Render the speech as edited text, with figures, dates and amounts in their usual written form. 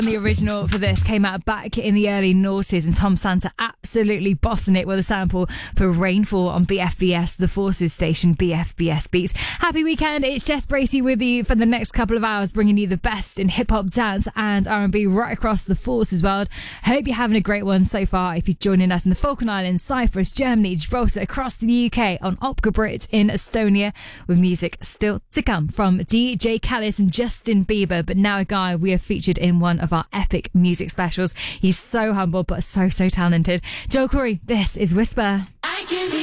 And the original for this came out back in the early noughties, and Tom Santa absolutely bossing it with a sample for Rainfall on BFBS, the Forces station, BFBS Beats. Happy weekend. It's Jess Bracey with you for the next couple of hours, bringing you the best in hip-hop, dance and R&B right across the Forces world. Hope you're having a great one so far. If you're joining us in the Falkland Islands, Cyprus, Germany, Gibraltar, across the UK, on Opka Brit in Estonia, with music still to come from DJ Khaled and Justin Bieber, but now a guy we have featured in one of our epic music specials. He's so humble but so talented. Joel Corey, this is Whisper.